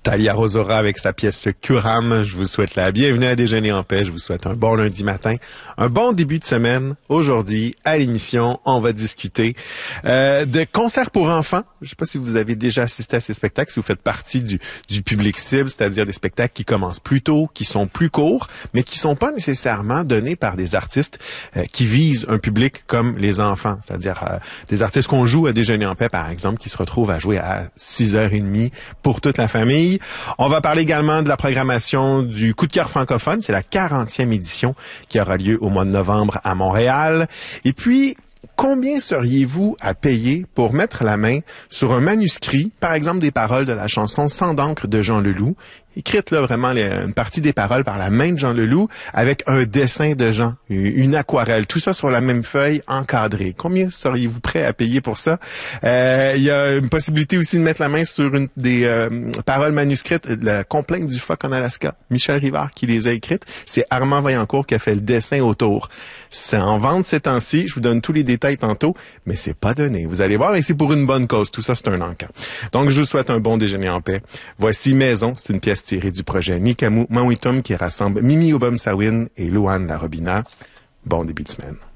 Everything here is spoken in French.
Talia Rosora avec sa pièce Kuram. Je vous souhaite la bienvenue à Déjeuner en paix. Je vous souhaite un bon lundi matin, un bon début de semaine. Aujourd'hui, à l'émission, on va discuter de concerts pour enfants. Je ne sais pas si vous avez déjà assisté à ces spectacles, si vous faites partie du public cible, c'est-à-dire des spectacles qui commencent plus tôt, qui sont plus courts, mais qui sont pas nécessairement donnés par des artistes qui visent un public comme les enfants, c'est-à-dire des artistes qu'on joue à Déjeuner en paix, par exemple, qui se retrouvent à jouer à 6h30 pour toute la famille. On va parler également de la programmation du Coup de cœur francophone. C'est la 40e édition qui aura lieu au mois de novembre à Montréal. Et puis, combien seriez-vous à payer pour mettre la main sur un manuscrit, par exemple des paroles de la chanson Sang d'encre de Jean Leloup, écrite là vraiment une partie des paroles par la main de Jean Leloup, avec un dessin de Jean, une aquarelle, tout ça sur la même feuille encadrée. Combien seriez-vous prêt à payer pour ça? Il y a une possibilité aussi de mettre la main sur une des paroles manuscrites, la complainte du phoque en Alaska. Michel Rivard qui les a écrites. C'est Armand Vaillancourt qui a fait le dessin autour. C'est en vente ces temps-ci. Je vous donne tous les détails tantôt, mais c'est pas donné. Vous allez voir, et c'est pour une bonne cause. Tout ça, c'est un encan. Donc, je vous souhaite un bon déjeuner en paix. Voici Maison. C'est une pièce tirée du projet Nikamu Mawitum qui rassemble Mimi Obom-Sawin et Louane Larobina. Bon début de semaine.